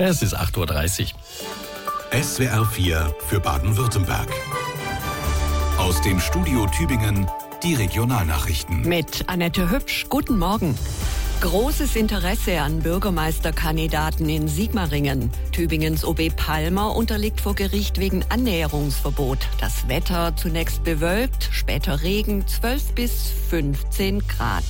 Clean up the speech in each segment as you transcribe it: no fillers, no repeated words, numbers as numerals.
Es ist 8:30 Uhr. SWR 4 für Baden-Württemberg. Aus dem Studio Tübingen die Regionalnachrichten. Mit Annette Hübsch. Guten Morgen. Großes Interesse an Bürgermeisterkandidaten in Sigmaringen. Tübingens OB Palmer unterliegt vor Gericht wegen Annäherungsverbot. Das Wetter zunächst bewölkt, später Regen, 12 bis 15 Grad.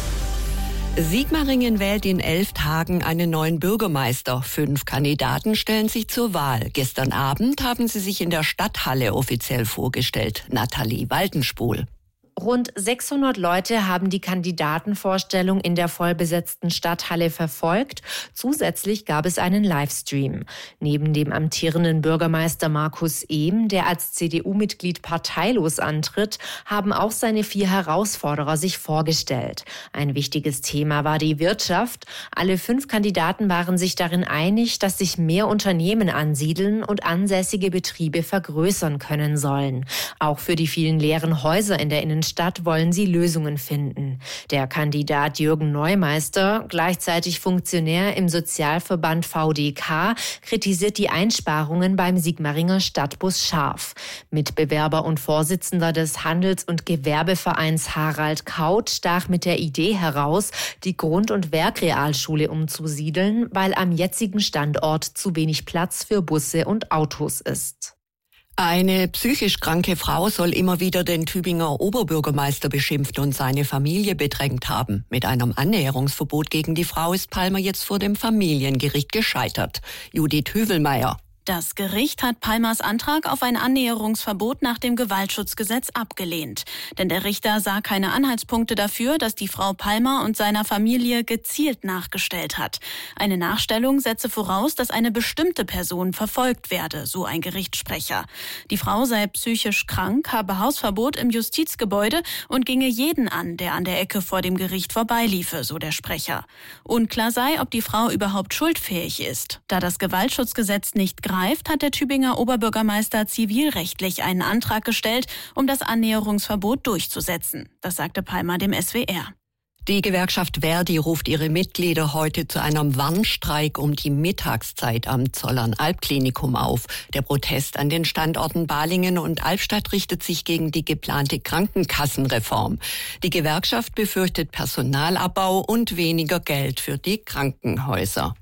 Sigmaringen wählt in 11 Tagen einen neuen Bürgermeister. 5 Kandidaten stellen sich zur Wahl. Gestern Abend haben sie sich in der Stadthalle offiziell vorgestellt. Nathalie Waldenspul. Rund 600 Leute haben die Kandidatenvorstellung in der vollbesetzten Stadthalle verfolgt. Zusätzlich gab es einen Livestream. Neben dem amtierenden Bürgermeister Markus Ehm, der als CDU-Mitglied parteilos antritt, haben auch seine 4 Herausforderer sich vorgestellt. Ein wichtiges Thema war die Wirtschaft. Alle 5 Kandidaten waren sich darin einig, dass sich mehr Unternehmen ansiedeln und ansässige Betriebe vergrößern können sollen. Auch für die vielen leeren Häuser in der Innenstadt wollen sie Lösungen finden. Der Kandidat Jürgen Neumeister, gleichzeitig Funktionär im Sozialverband VDK, kritisiert die Einsparungen beim Sigmaringer Stadtbus scharf. Mitbewerber und Vorsitzender des Handels- und Gewerbevereins Harald Kaut stach mit der Idee heraus, die Grund- und Werkrealschule umzusiedeln, weil am jetzigen Standort zu wenig Platz für Busse und Autos ist. Eine psychisch kranke Frau soll immer wieder den Tübinger Oberbürgermeister beschimpft und seine Familie bedrängt haben. Mit einem Annäherungsverbot gegen die Frau ist Palmer jetzt vor dem Familiengericht gescheitert. Judith Hüvelmeier. Das Gericht hat Palmers Antrag auf ein Annäherungsverbot nach dem Gewaltschutzgesetz abgelehnt. Denn der Richter sah keine Anhaltspunkte dafür, dass die Frau Palmer und seiner Familie gezielt nachgestellt hat. Eine Nachstellung setze voraus, dass eine bestimmte Person verfolgt werde, so ein Gerichtssprecher. Die Frau sei psychisch krank, habe Hausverbot im Justizgebäude und ginge jeden an, der an der Ecke vor dem Gericht vorbeiliefe, so der Sprecher. Unklar sei, ob die Frau überhaupt schuldfähig ist. Da das Gewaltschutzgesetz nicht greift, hat der Tübinger Oberbürgermeister zivilrechtlich einen Antrag gestellt, um das Annäherungsverbot durchzusetzen. Das sagte Palmer dem SWR. Die Gewerkschaft Verdi ruft ihre Mitglieder heute zu einem Warnstreik um die Mittagszeit am Zollern-Albklinikum auf. Der Protest an den Standorten Balingen und Albstadt richtet sich gegen die geplante Krankenkassenreform. Die Gewerkschaft befürchtet Personalabbau und weniger Geld für die Krankenhäuser.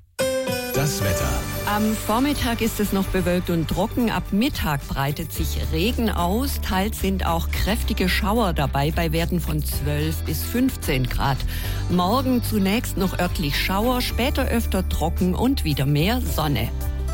Das Wetter. Am Vormittag ist es noch bewölkt und trocken. Ab Mittag breitet sich Regen aus. Teils sind auch kräftige Schauer dabei bei Werten von 12 bis 15 Grad. Morgen zunächst noch örtlich Schauer, später öfter trocken und wieder mehr Sonne.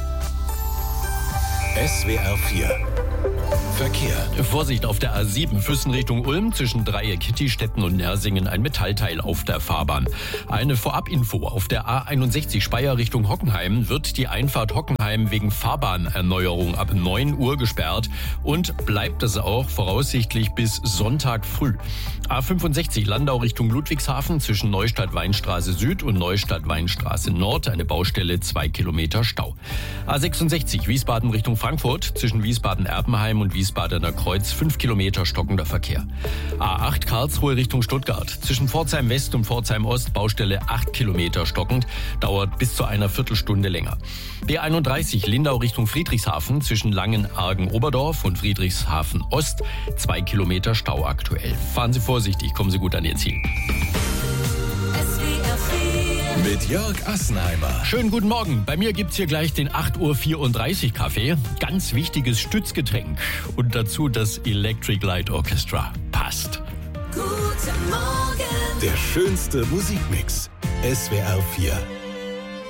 SWR 4 Verkehr. Vorsicht auf der A7 Füssen Richtung Ulm zwischen Dreieck, Kittistetten und Nersingen ein Metallteil auf der Fahrbahn. Eine Vorabinfo: Auf der A61 Speyer Richtung Hockenheim wird die Einfahrt Hockenheim wegen Fahrbahnerneuerung ab 9 Uhr gesperrt und bleibt es auch voraussichtlich bis Sonntag früh. A65 Landau Richtung Ludwigshafen zwischen Neustadt-Weinstraße Süd und Neustadt-Weinstraße Nord eine Baustelle, 2 Kilometer Stau. A66 Wiesbaden Richtung Frankfurt zwischen Wiesbaden-Erbenheim und Wiesbadener Kreuz 5 Kilometer stockender Verkehr. A8 Karlsruhe Richtung Stuttgart zwischen Pforzheim West und Pforzheim Ost Baustelle 8 Kilometer stockend, dauert bis zu einer Viertelstunde länger. B31 Lindau Richtung Friedrichshafen zwischen Langenargen-Oberdorf und Friedrichshafen Ost 2 Kilometer Stau aktuell. Fahren Sie vorsichtig, kommen Sie gut an Ihr Ziel. Mit Jörg Assenheimer. Schönen guten Morgen. Bei mir gibt's hier gleich den 8:34 Uhr Kaffee. Ganz wichtiges Stützgetränk. Und dazu das Electric Light Orchestra. Passt. Guten Morgen. Der schönste Musikmix. SWR 4.